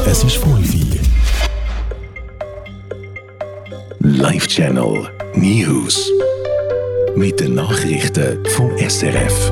Es ist 5 Uhr. Live-Channel News. Mit den Nachrichten vom SRF.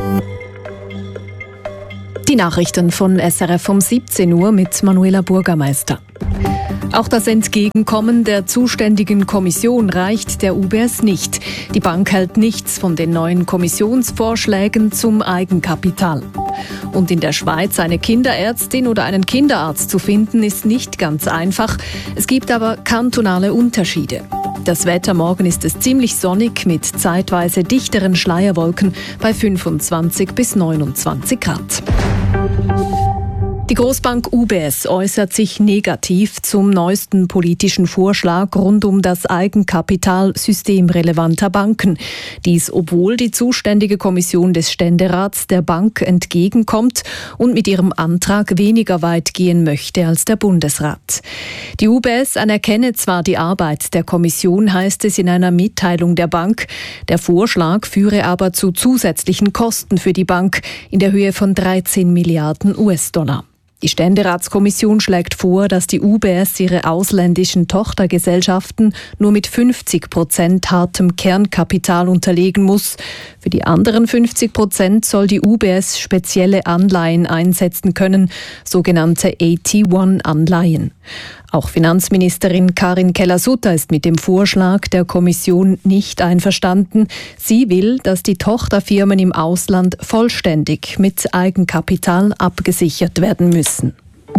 Die Nachrichten von SRF um 17 Uhr mit Manuela Burgermeister. Auch das Entgegenkommen der zuständigen Kommission reicht der UBS nicht. Die Bank hält nichts von den neuen Kommissionsvorschlägen zum Eigenkapital. Und in der Schweiz eine Kinderärztin oder einen Kinderarzt zu finden, ist nicht ganz einfach. Es gibt aber kantonale Unterschiede. Das Wetter morgen ist es ziemlich sonnig mit zeitweise dichteren Schleierwolken bei 25 bis 29 Grad. Die Großbank UBS äußert sich negativ zum neuesten politischen Vorschlag rund um das Eigenkapital systemrelevanter Banken. Dies, obwohl die zuständige Kommission des Ständerats der Bank entgegenkommt und mit ihrem Antrag weniger weit gehen möchte als der Bundesrat. Die UBS anerkenne zwar die Arbeit der Kommission, heißt es in einer Mitteilung der Bank. Der Vorschlag führe aber zu zusätzlichen Kosten für die Bank in der Höhe von 13 Milliarden US-Dollar. Die Ständeratskommission schlägt vor, dass die UBS ihre ausländischen Tochtergesellschaften nur mit 50% hartem Kernkapital unterlegen muss. Für die anderen 50% soll die UBS spezielle Anleihen einsetzen können, sogenannte AT1-Anleihen. Auch Finanzministerin Karin Keller-Sutter ist mit dem Vorschlag der Kommission nicht einverstanden. Sie will, dass die Tochterfirmen im Ausland vollständig mit Eigenkapital abgesichert werden müssen.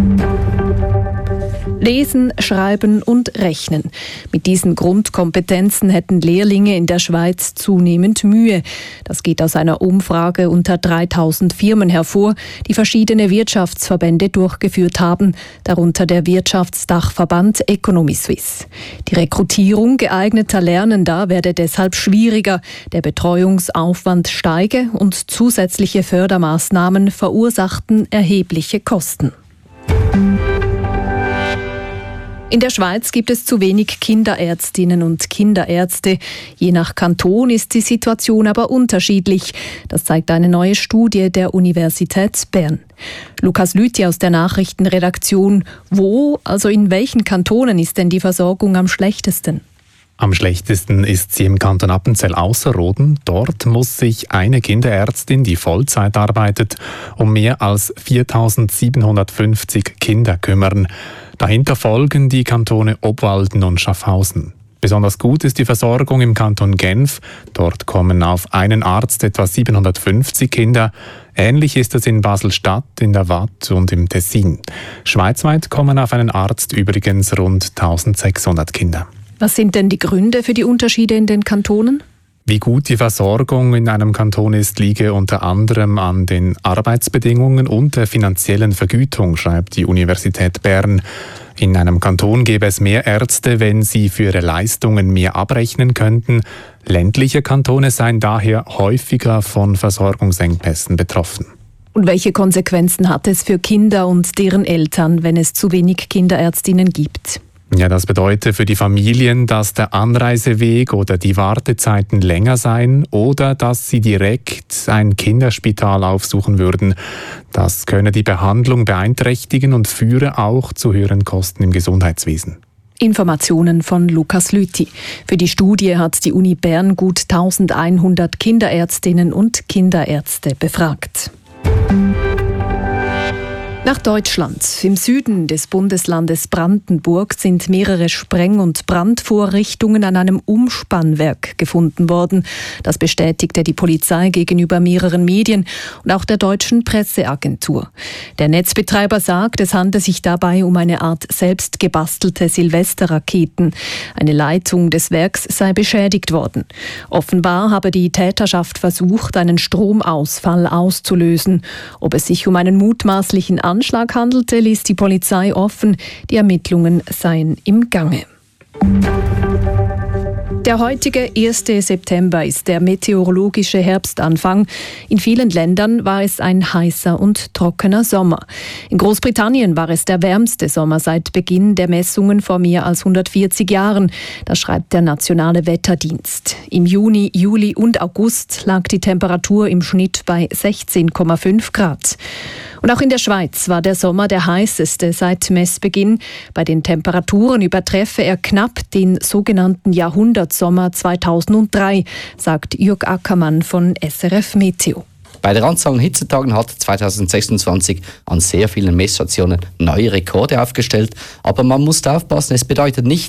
Lesen, Schreiben und Rechnen. Mit diesen Grundkompetenzen hätten Lehrlinge in der Schweiz zunehmend Mühe. Das geht aus einer Umfrage unter 3000 Firmen hervor, die verschiedene Wirtschaftsverbände durchgeführt haben, darunter der Wirtschaftsdachverband Economy Suisse. Die Rekrutierung geeigneter Lernender werde deshalb schwieriger, der Betreuungsaufwand steige und zusätzliche Fördermaßnahmen verursachten erhebliche Kosten. In der Schweiz gibt es zu wenig Kinderärztinnen und Kinderärzte. Je nach Kanton ist die Situation aber unterschiedlich. Das zeigt eine neue Studie der Universität Bern. Lukas Lüthi aus der Nachrichtenredaktion. Wo, also in welchen Kantonen ist denn die Versorgung am schlechtesten? Am schlechtesten ist sie im Kanton Appenzell-Ausserrhoden. Dort muss sich eine Kinderärztin, die Vollzeit arbeitet, um mehr als 4.750 Kinder kümmern. Dahinter folgen die Kantone Obwalden und Schaffhausen. Besonders gut ist die Versorgung im Kanton Genf. Dort kommen auf einen Arzt etwa 750 Kinder. Ähnlich ist es in Basel-Stadt, in der Waadt und im Tessin. Schweizweit kommen auf einen Arzt übrigens rund 1.600 Kinder. Was sind denn die Gründe für die Unterschiede in den Kantonen? Wie gut die Versorgung in einem Kanton ist, liege unter anderem an den Arbeitsbedingungen und der finanziellen Vergütung, schreibt die Universität Bern. In einem Kanton gäbe es mehr Ärzte, wenn sie für ihre Leistungen mehr abrechnen könnten. Ländliche Kantone seien daher häufiger von Versorgungsengpässen betroffen. Und welche Konsequenzen hat es für Kinder und deren Eltern, wenn es zu wenig Kinderärztinnen gibt? Ja, das bedeutet für die Familien, dass der Anreiseweg oder die Wartezeiten länger seien oder dass sie direkt ein Kinderspital aufsuchen würden. Das könne die Behandlung beeinträchtigen und führe auch zu höheren Kosten im Gesundheitswesen. Informationen von Lukas Lüthi. Für die Studie hat die Uni Bern gut 1100 Kinderärztinnen und Kinderärzte befragt. Nach Deutschland. Im Süden des Bundeslandes Brandenburg sind mehrere Spreng- und Brandvorrichtungen an einem Umspannwerk gefunden worden. Das bestätigte die Polizei gegenüber mehreren Medien und auch der deutschen Presseagentur. Der Netzbetreiber sagt, es handle sich dabei um eine Art selbst gebastelte Silvesterraketen. Eine Leitung des Werks sei beschädigt worden. Offenbar habe die Täterschaft versucht, einen Stromausfall auszulösen. Ob es sich um einen mutmaßlichen Anschlag handelte, ließ die Polizei offen. Die Ermittlungen seien im Gange. Der heutige 1. September ist der meteorologische Herbstanfang. In vielen Ländern war es ein heißer und trockener Sommer. In Großbritannien war es der wärmste Sommer seit Beginn der Messungen vor mehr als 140 Jahren. Das schreibt der Nationale Wetterdienst. Im Juni, Juli und August lag die Temperatur im Schnitt bei 16,5 Grad. Und auch in der Schweiz war der Sommer der heißeste seit Messbeginn. Bei den Temperaturen übertreffe er knapp den sogenannten Jahrhundertsommer 2003, sagt Jürg Ackermann von SRF Meteo. Bei der Anzahl an Hitzetagen hat 2026 an sehr vielen Messstationen neue Rekorde aufgestellt. Aber man muss aufpassen, es bedeutet nicht,